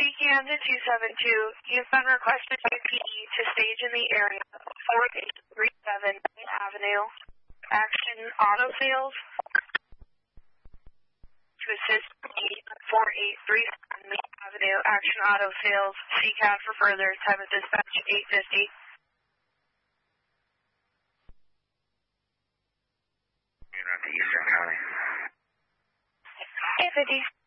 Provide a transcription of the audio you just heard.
Camden 272. You've been requested by PE to stage in the area of 4837 Main Avenue. Action Auto Sales. To assist PE on 4837 Main Avenue. Action Auto Sales. CCAT for further. Time of dispatch 8:50. You're not the Eastern County. 8:50.